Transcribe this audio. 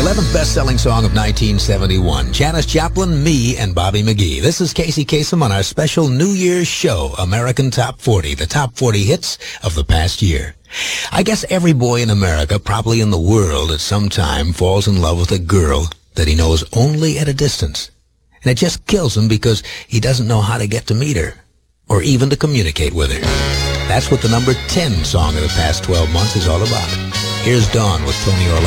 11th best-selling song of 1971. Janis Joplin, Me, and Bobby McGee. This is Casey Kasem on our special New Year's show, American Top 40, the top 40 hits of the past year. I guess every boy in America, probably in the world at some time, falls in love with a girl that he knows only at a distance. And it just kills him because he doesn't know how to get to meet her, or even to communicate with her. That's what the number 10 song of the past 12 months is all about. Here's Dawn with Tony Orlando.